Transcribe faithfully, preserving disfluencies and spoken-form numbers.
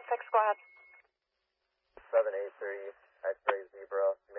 six, go ahead. seven eight three, X-ray Zebra.